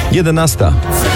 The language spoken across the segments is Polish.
11.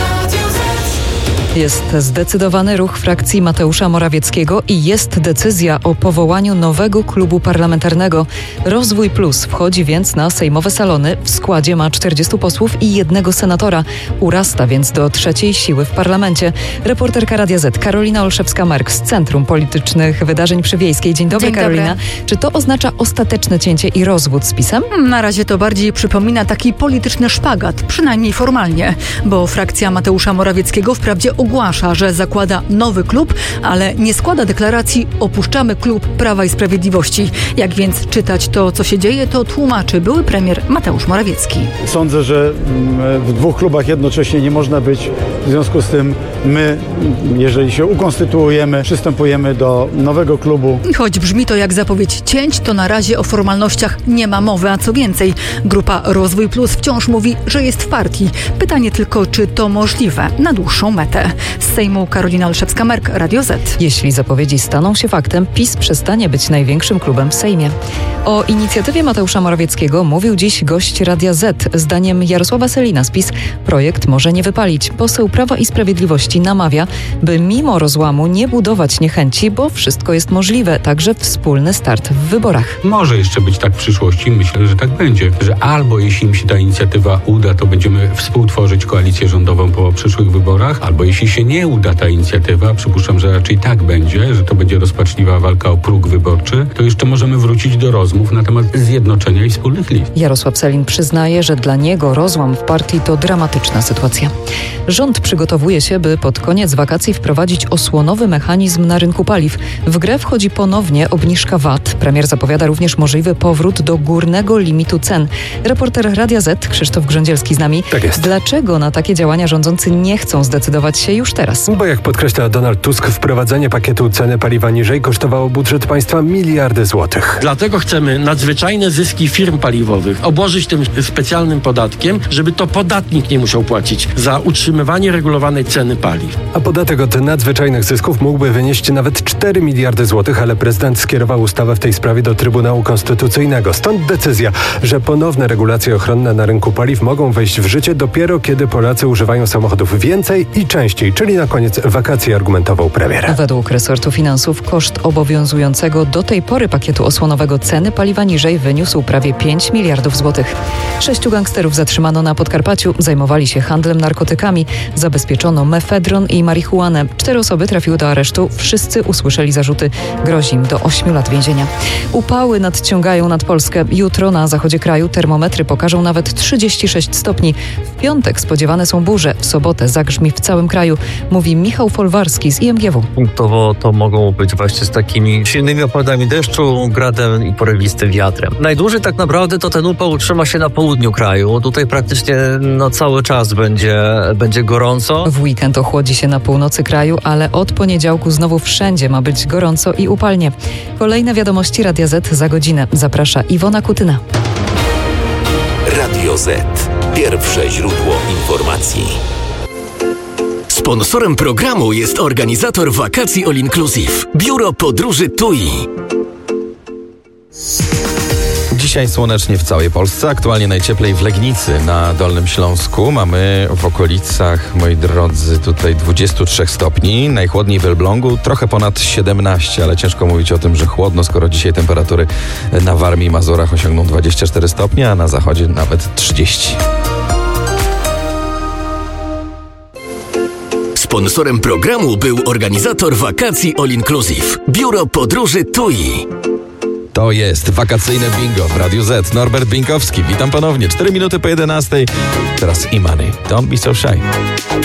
Jest zdecydowany ruch frakcji Mateusza Morawieckiego i jest decyzja o powołaniu nowego klubu parlamentarnego. Rozwój Plus wchodzi więc na sejmowe salony. W składzie ma 40 posłów i 1 senatora. Urasta więc do trzeciej siły w parlamencie. Reporterka Radia Z Karolina Olszewska-Mark z Centrum Politycznych Wydarzeń przy Wiejskiej. Dzień dobry, Karolina. Dobry. Czy to oznacza ostateczne cięcie i rozwód z PiS-em? Na razie to bardziej przypomina taki polityczny szpagat, przynajmniej formalnie, bo frakcja Mateusza Morawieckiego wprawdzie ogłasza, że zakłada nowy klub, ale nie składa deklaracji "opuszczamy klub Prawa i Sprawiedliwości". Jak więc czytać to, co się dzieje, to tłumaczy były premier Mateusz Morawiecki. Sądzę, że w 2 klubach jednocześnie nie można być. W związku z tym my, jeżeli się ukonstytuujemy, przystępujemy do nowego klubu. Choć brzmi to jak zapowiedź cięć, to na razie o formalnościach nie ma mowy, a co więcej, grupa Rozwój Plus wciąż mówi, że jest w partii. Pytanie tylko, czy to możliwe na dłuższą metę. Z Sejmu Karolina Olszewska-Mark, Radio Z. Jeśli zapowiedzi staną się faktem, PiS przestanie być największym klubem w Sejmie. O inicjatywie Mateusza Morawieckiego mówił dziś gość Radia Z. Zdaniem Jarosława Sellina z PiS projekt może nie wypalić. Poseł Prawa i Sprawiedliwości namawia, by mimo rozłamu nie budować niechęci, bo wszystko jest możliwe, także wspólny start w wyborach. Może jeszcze być tak w przyszłości, myślę, że tak będzie, że albo jeśli im się ta inicjatywa uda, to będziemy współtworzyć koalicję rządową po przyszłych wyborach, albo jeśli się nie uda ta inicjatywa, przypuszczam, że raczej tak będzie, że to będzie rozpaczliwa walka o próg wyborczy, to jeszcze możemy wrócić do rozmów na temat zjednoczenia i wspólnych list. Jarosław Sellin przyznaje, że dla niego rozłam w partii to dramatyczna sytuacja. Rząd przygotowuje się, by pod koniec wakacji wprowadzić osłonowy mechanizm na rynku paliw. W grę wchodzi ponownie obniżka VAT. Premier zapowiada również możliwy powrót do górnego limitu cen. Reporter Radia Z Krzysztof Grządzielski z nami. Tak jest. Dlaczego na takie działania rządzący nie chcą zdecydować się już teraz? Bo jak podkreśla Donald Tusk, wprowadzenie pakietu ceny paliwa niżej kosztowało budżet państwa miliardy złotych. Dlatego chcemy nadzwyczajne zyski firm paliwowych obłożyć tym specjalnym podatkiem, żeby to podatnik nie musiał płacić za utrzymywanie regulowanej ceny paliw. A podatek od nadzwyczajnych zysków mógłby wynieść nawet 4 miliardy złotych, ale prezydent skierował ustawę w tej sprawie do Trybunału Konstytucyjnego. Stąd decyzja, że ponowne regulacje ochronne na rynku paliw mogą wejść w życie dopiero kiedy Polacy używają samochodów więcej i częściej, czyli na koniec wakacji, argumentował premier. Według resortu finansów koszt obowiązującego do tej pory pakietu osłonowego ceny paliwa niżej wyniósł prawie 5 miliardów złotych. 6 gangsterów zatrzymano na Podkarpaciu, zajmowali się handlem narkotykami, zabezpieczono mefedron i marihuanę. 4 osoby trafiły do aresztu, wszyscy usłyszeli zarzuty, grozi im do 8 lat więzienia. Upały nadciągają nad Polskę. Jutro na zachodzie kraju termometry pokażą nawet 36 stopni. W piątek spodziewane są burze, w sobotę zagrzmi w całym kraju, mówi Michał Folwarski z IMGW. Punktowo to mogą być właśnie z takimi silnymi opadami deszczu, gradem i porywistym wiatrem. Najdłużej tak naprawdę to ten upał utrzyma się na południu kraju. Tutaj praktycznie cały czas będzie gorąco. W weekend ochłodzi się na północy kraju, ale od poniedziałku znowu wszędzie ma być gorąco i upalnie. Kolejne wiadomości Radia Z za godzinę. Zaprasza Iwona Kutyna. Radio Z. Pierwsze źródło informacji. Sponsorem programu jest organizator wakacji All Inclusive. Biuro Podróży TUI. Dzisiaj słonecznie w całej Polsce, aktualnie najcieplej w Legnicy na Dolnym Śląsku. Mamy w okolicach, moi drodzy, tutaj 23 stopni. Najchłodniej w Elblągu trochę ponad 17, ale ciężko mówić o tym, że chłodno, skoro dzisiaj temperatury na Warmii i Mazurach osiągną 24 stopnie, a na zachodzie nawet 30. Sponsorem programu był organizator wakacji All Inclusive. Biuro Podróży TUI. To jest wakacyjne bingo w Radiu Z. Norbert Binkowski. Witam ponownie. 4 minuty po 11. Teraz E-Money. Don't be so shy.